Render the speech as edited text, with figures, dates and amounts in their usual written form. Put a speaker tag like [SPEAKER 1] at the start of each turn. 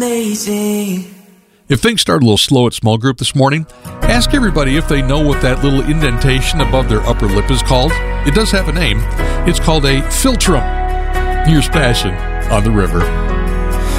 [SPEAKER 1] lazy.
[SPEAKER 2] If things start a little slow at small group this morning, ask everybody if they know what that little indentation above their upper lip is called. It does have a name. It's called a philtrum. Here's Passion on the River.